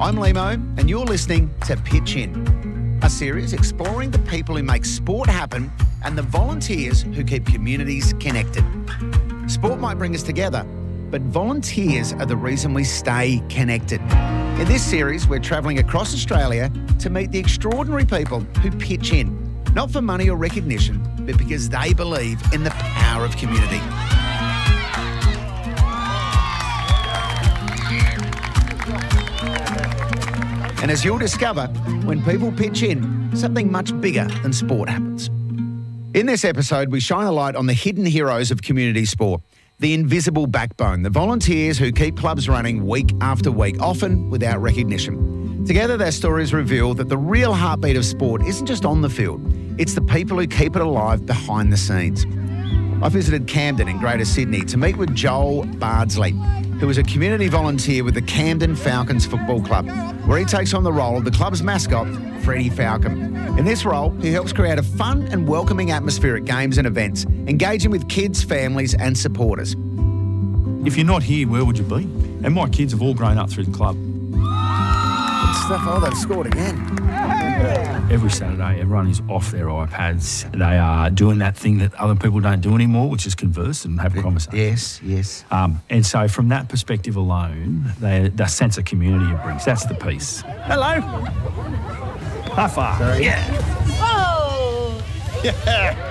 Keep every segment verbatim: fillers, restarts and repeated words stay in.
I'm Limo, and you're listening to Pitch In, a series exploring the people who make sport happen and the volunteers who keep communities connected. Sport might bring us together, but volunteers are the reason we stay connected. In this series, we're travelling across Australia to meet the extraordinary people who pitch in, not for money or recognition, but because they believe in the power of community. And as you'll discover, when people pitch in, something much bigger than sport happens. In this episode, we shine a light on the hidden heroes of community sport, the invisible backbone, the volunteers who keep clubs running week after week, often without recognition. Together, their stories reveal that the real heartbeat of sport isn't just on the field, it's the people who keep it alive behind the scenes. I visited Camden in Greater Sydney to meet with Joel Bardsley, who is a community volunteer with the Camden Falcons Football Club, where he takes on the role of the club's mascot, Freddie Falcon. In this role, he helps create a fun and welcoming atmosphere at games and events, engaging with kids, families and supporters. If you're not here, where would you be? And my kids have all grown up through the club. Good stuff. Oh, they've scored again. Every Saturday, everyone is off their iPads. They are doing that thing that other people don't do anymore, which is converse and have a conversation. Yes, yes. Um, and so from that perspective alone, they, the sense of community it brings, that's the piece. Hello. High five. Sorry. Yeah. Oh! Yeah.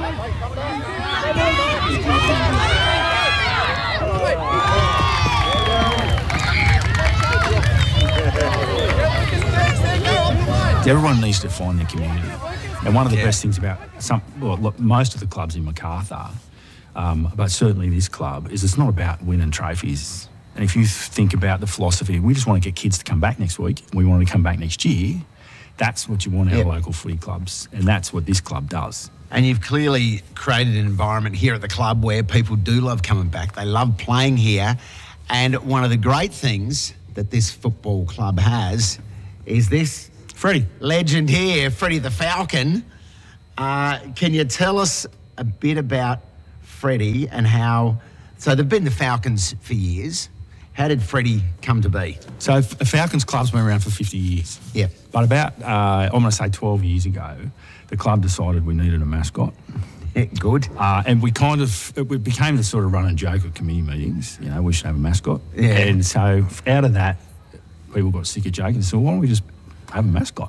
Everyone needs to find their community. And one of the Yeah. best things about some, well, look, most of the clubs in Macarthur, um, but certainly this club, is it's not about winning trophies. And if you think about the philosophy, we just want to get kids to come back next week, we want to come back next year, that's what you want out Yeah. of local footy clubs. And that's what this club does. And you've clearly created an environment here at the club where people do love coming back. They love playing here. And one of the great things that this football club has is this Freddie. legend here, Freddie the Falcon. Uh, can you tell us a bit about Freddie and how... So they've been the Falcons for years. How did Freddie come to be? So F- Falcons club's been around for fifty years. Yeah. But about, uh, I'm going to say twelve years ago, the club decided we needed a mascot. Yeah, good. Uh, and we kind of, it became the sort of running joke at committee meetings, you know, we should have a mascot. Yeah. And so out of that, people got sick of joking and said, why don't we just have a mascot?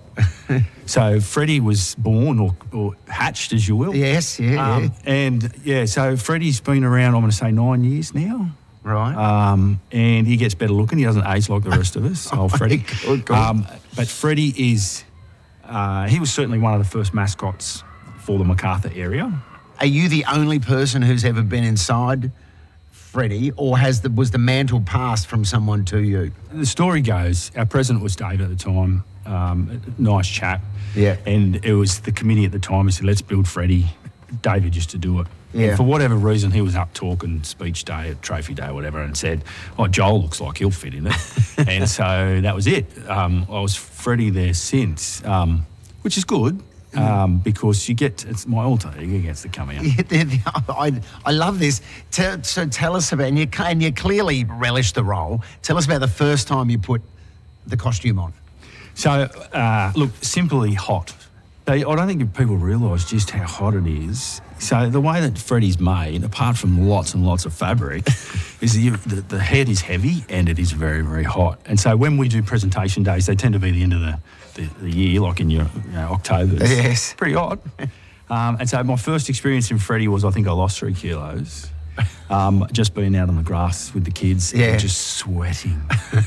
So Freddie was born or, or hatched, as you will. Yes, yeah, Um, yeah. And, yeah, so Freddie's been around, I'm going to say, nine years now. Right. Um, and he gets better looking. He doesn't age like the rest of us, old Freddie. Good, good. Um, but Freddie is, uh, he was certainly one of the first mascots for the Macarthur area. Are you the only person who's ever been inside Freddie, or has the, was the mantle passed from someone to you? The story goes, our president was Dave at the time, um, a nice chap. Yeah. And it was the committee at the time who said, let's build Freddie. David used to do it. Yeah. And for whatever reason, he was up talking speech day, trophy day, whatever, and said, oh, Joel looks like he'll fit in it. And so that was it. Um, I was Freddie there since, um, which is good. Um, because you get, it's my alter ego gets to come out. Yeah, the- the- I, I love this. Tell, so tell us about, and you, and you clearly relish the role. Tell us about the first time you put the costume on. So, uh, look, simply hot. They, I don't think people realise just how hot it is. So the way that Freddie's made, apart from lots and lots of fabric, is the, the, the head is heavy and it is very, very hot. And so when we do presentation days, they tend to be the end of the, the, the year, like in your you know, October. Yes. Pretty hot. Um, and so my first experience in Freddie was I think I lost three kilos. Um, just being out on the grass with the kids, Yeah. and just sweating.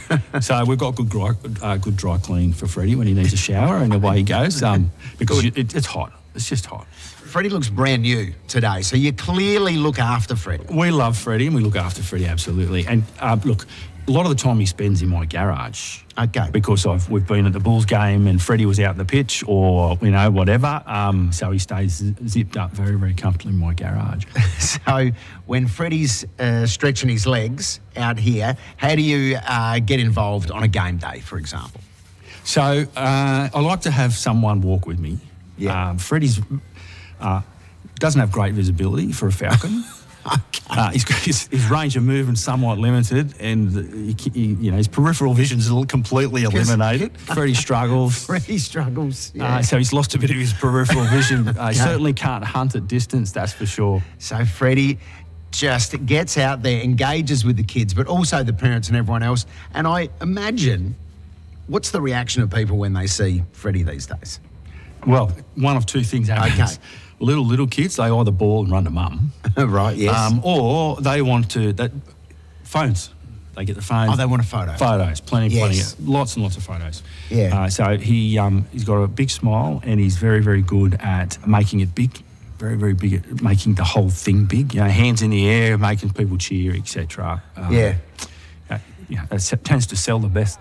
So we've got good dry, uh, good dry clean for Freddie when he needs a shower, and away he goes. Um, because you, it, it's hot. It's just hot. Freddie looks brand new today, so you clearly look after Freddie. We love Freddie, and we look after Freddie absolutely. And uh, look, a lot of the time he spends in my garage. Okay. Because I've we've been at the Bulls game and Freddie was out in the pitch or, you know, whatever. Um, so he stays zipped up very, very comfortably in my garage. So when Freddie's uh, stretching his legs out here, how do you uh, get involved on a game day, for example? So uh, I like to have someone walk with me. Yeah. Um, Freddie's uh, doesn't have great visibility for a falcon. Uh, his, his, his range of movement somewhat limited, and he, he, you know his peripheral vision is completely eliminated. Freddie struggles. Freddie struggles. Yeah. Uh, so he's lost a bit of his peripheral vision. Uh, he certainly can't hunt at distance, that's for sure. So Freddie just gets out there, engages with the kids, but also the parents and everyone else. And I imagine, what's the reaction of people when they see Freddie these days? Well, one of two things happens. Okay. Little, little kids, they either bawl and run to mum. Right, yes. Um, or they want to, that phones. They get the phones. Oh, they want a photo. Photos, plenty, Yes. plenty, lots and lots of photos. Yeah. Uh, so he, um, he's got a big smile, and he's very, very good at making it big. Very, very big at making the whole thing big. You know, hands in the air, making people cheer, et cetera. Um, Yeah. Uh, yeah, it tends to sell the best.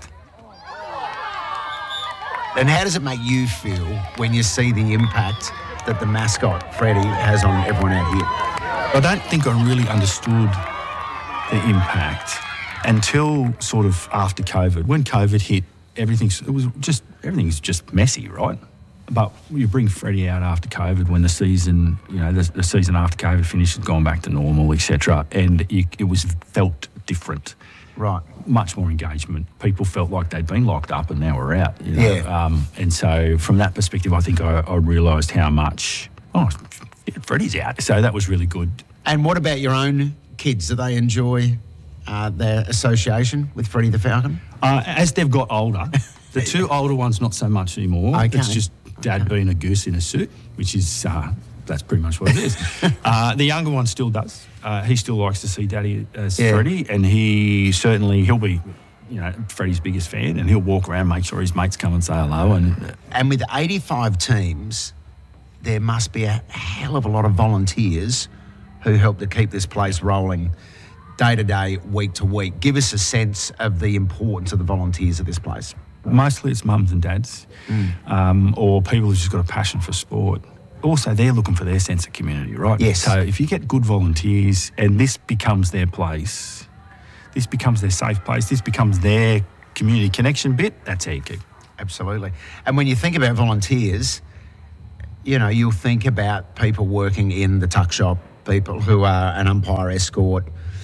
And how does it make you feel when you see the impact that the mascot, Freddie, has on everyone out here? I don't think I really understood the impact until sort of after COVID. When COVID hit, everything's it was just everything's just messy, right? But you bring Freddie out after COVID when the season, you know, the, the season after COVID finished had gone back to normal, et cetera, and you, it was felt different. Right. Much more engagement. People felt like they'd been locked up and now we're out. You know? Yeah. Um, and so from that perspective, I think I, I realised how much, oh, yeah, Freddie's out. So that was really good. And what about your own kids? Do they enjoy uh, their association with Freddie the Falcon? Uh, as they've got older, the two older ones not so much anymore. Okay. It's just Dad being a goose in a suit, which is, uh, that's pretty much what it is. uh, the younger one still does. Uh, he still likes to see Daddy as Yeah. Freddie, and he certainly, he'll be, you know, Freddie's biggest fan, and he'll walk around, make sure his mates come and say hello. And And with eighty-five teams, there must be a hell of a lot of volunteers who help to keep this place rolling day to day, week to week. Give us a sense of the importance of the volunteers at this place. mostly it's mums and dads, mm. um, or people who've just got a passion for sport. Also, they're looking for their sense of community, right? Yes. So if you get good volunteers and this becomes their place, this becomes their safe place, this becomes their community connection bit, that's how you keep. Absolutely. And when you think about volunteers, you know, you'll think about people working in the tuck shop, people who are an umpire escort,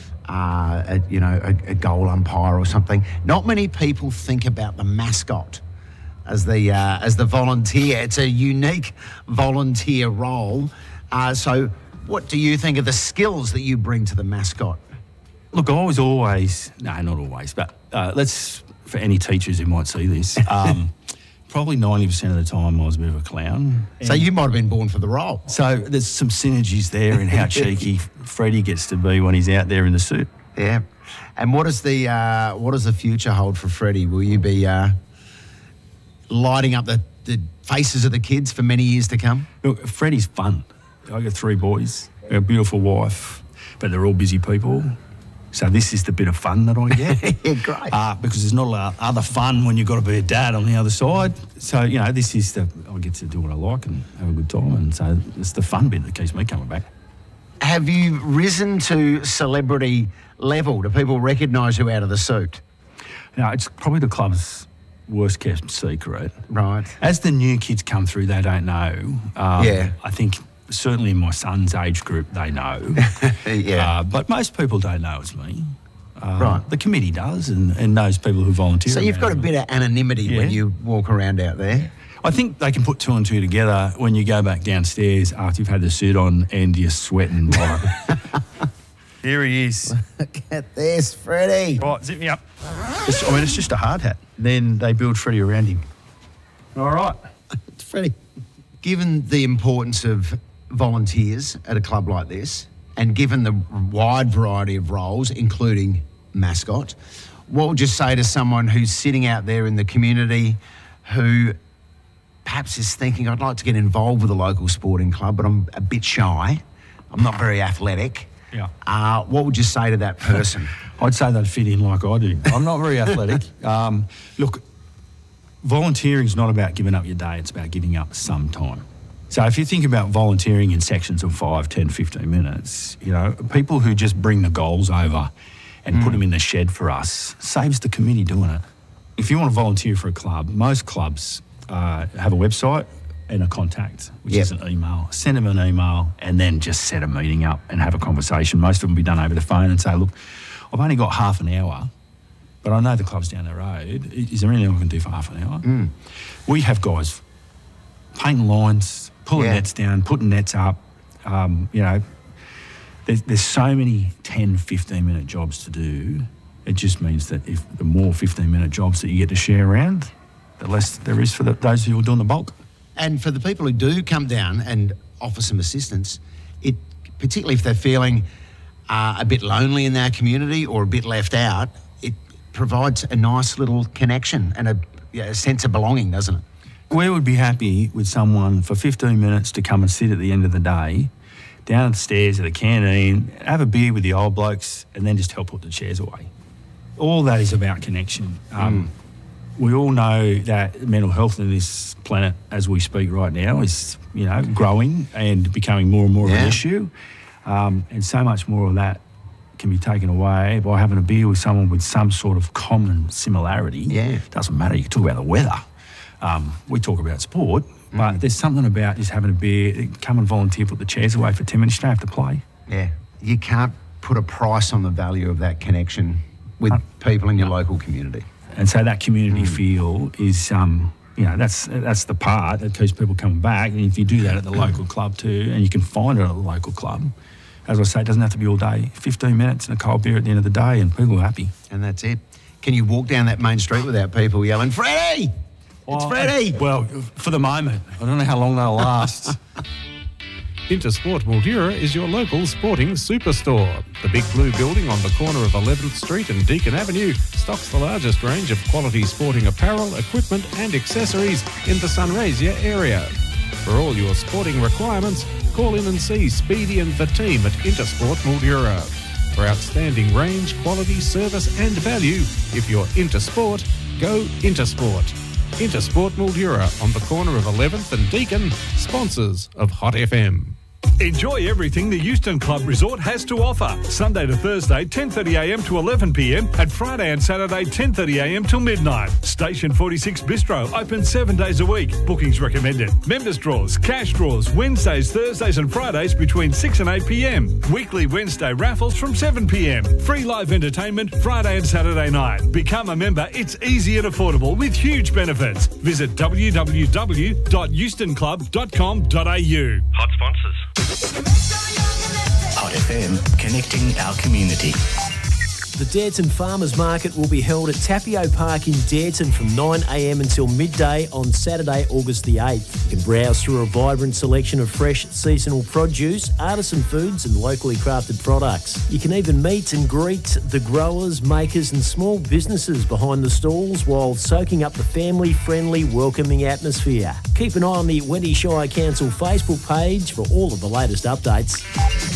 uh, a, you know, a, a goal umpire or something. Not many people think about the mascot as the uh, as the volunteer. It's a unique volunteer role. Uh, so what do you think of the skills that you bring to the mascot? Look, I was always, no, not always, but uh, let's, for any teachers who might see this, um, probably ninety percent of the time I was a bit of a clown. So you might have been born for the role. So there's some synergies there in how cheeky Freddie gets to be when he's out there in the suit. Yeah. And what does the uh, what does the future hold for Freddie? Will you be uh, lighting up the, the faces of the kids for many years to come? Look, Freddie's fun. I got three boys, a beautiful wife, but they're all busy people. So this is the bit of fun that I get. Yeah, great. Uh, because there's not a lot of other fun when you've got to be a dad on the other side. So, you know, this is the, I get to do what I like and have a good time. And so it's the fun bit that keeps me coming back. Have you risen to celebrity level? Do people recognise you out of the suit? You know, it's probably the club's worst kept secret. Right. As the new kids come through, they don't know. Um, Yeah. I think certainly in my son's age group, they know. Yeah. Uh, but most people don't know it's me. Um, Right. The committee does, and, and those people who volunteer. So you've got a around bit of anonymity Yeah. when you walk around out there. I think they can put two and two together when you go back downstairs after you've had the suit on and you're sweating. Like, here he is. Look at this, Freddie. Right, zip me up. It's, I mean, it's just a hard hat. Then they build Freddie around him. All right. It's Freddie. Given the importance of volunteers at a club like this, and given the wide variety of roles, including mascot, what would you say to someone who's sitting out there in the community who perhaps is thinking, I'd like to get involved with a local sporting club, but I'm a bit shy, I'm not very athletic. Yeah. Uh, what would you say to that person? I'd say they'd fit in like I do. I'm not very athletic. Um, look, volunteering's not about giving up your day, it's about giving up some time. So if you think about volunteering in sections of five, ten, fifteen minutes, you know, people who just bring the goals over and mm. put them in the shed for us saves the committee doing it. If you want to volunteer for a club, most clubs uh, have a website and a contact, which Yep. is an email. Send them an email and then just set a meeting up and have a conversation. Most of them will be done over the phone and say, look, I've only got half an hour, but I know the club's down the road. Is there anything I can do for half an hour? Mm. We have guys painting lines, pulling Yeah. nets down, putting nets up. Um, you know, there's, there's so many ten, fifteen-minute jobs to do. It just means that if the more fifteen-minute jobs that you get to share around, the less there is for the, those who are doing the bulk. And for the people who do come down and offer some assistance, it particularly if they're feeling uh, a bit lonely in their community or a bit left out, it provides a nice little connection and a, yeah, a sense of belonging, doesn't it? We would be happy with someone for fifteen minutes to come and sit at the end of the day, down the stairs at the canteen, have a beer with the old blokes, and then just help put the chairs away. All that is about connection. Um, mm. We all know that mental health on this planet, as we speak right now, is, you know, growing and becoming more and more yeah. of an issue. Um, and so much more of that can be taken away by having a beer with someone with some sort of common similarity. Yeah. Doesn't matter. You can talk about the weather. Um, we talk about sport, but Mm. there's something about just having a beer, come and volunteer, put the chairs away for ten minutes, you don't have to play. Yeah. You can't put a price on the value of that connection with people in your local community. And so that community mm. feel is, um, you know, that's that's the part that keeps people coming back. And if you do that at the local club too, and you can find it at the local club, as I say, it doesn't have to be all day. fifteen minutes and a cold beer at the end of the day and people are happy. And that's it. Can you walk down that main street without people yelling, Freddie! It's oh, Freddie! Well, for the moment. I don't know how long they'll last. Intersport Mildura is your local sporting superstore. The big blue building on the corner of eleventh Street and Deakin Avenue stocks the largest range of quality sporting apparel, equipment and accessories in the Sunraysia area. For all your sporting requirements, call in and see Speedy and the team at Intersport Mildura. For outstanding range, quality, service and value, if you're into sport, go Intersport. Intersport Mildura on the corner of eleventh and Deakin, sponsors of Hot F M. Enjoy everything the Euston Club Resort has to offer. Sunday to Thursday, ten thirty a m to eleven p m and Friday and Saturday, ten thirty a m till midnight. Station forty-six Bistro, open seven days a week. Bookings recommended. Members draws, cash draws, Wednesdays, Thursdays and Fridays between six and eight p m. Weekly Wednesday raffles from seven p m. Free live entertainment Friday and Saturday night. Become a member. It's easy and affordable with huge benefits. Visit w w w dot euston club dot com dot a u. Hot sponsors. Hot F M, connecting our community. The Dareton Farmers Market will be held at Tapio Park in Dareton from nine a m until midday on Saturday, August the eighth. You can browse through a vibrant selection of fresh seasonal produce, artisan foods and locally crafted products. You can even meet and greet the growers, makers and small businesses behind the stalls while soaking up the family-friendly, welcoming atmosphere. Keep an eye on the Wendy Shire Council Facebook page for all of the latest updates.